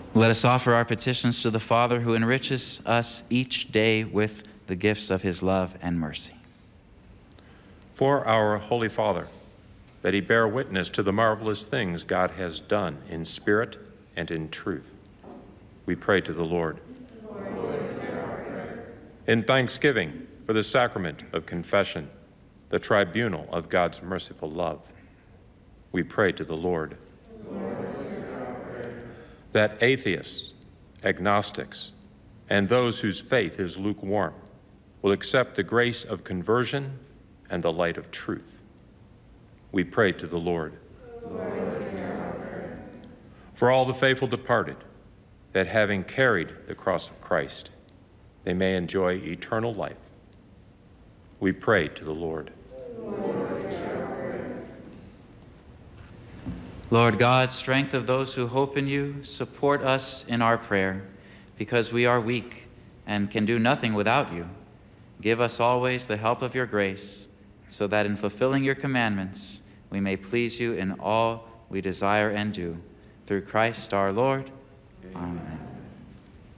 Let us offer our petitions to the Father who enriches us each day with the gifts of his love and mercy. For our Holy Father, that he bear witness to the marvelous things God has done in spirit and in truth, we pray to the Lord. In thanksgiving for the sacrament of confession, the tribunal of God's merciful love, we pray to the Lord. That atheists, agnostics, and those whose faith is lukewarm will accept the grace of conversion and the light of truth, we pray to the Lord. For all the faithful departed, that having carried the cross of Christ, they may enjoy eternal life, we pray to the Lord. Lord God, strength of those who hope in you, support us in our prayer, because we are weak and can do nothing without you. Give us always the help of your grace, so that in fulfilling your commandments, we may please you in all we desire and do. Through Christ our Lord. Amen.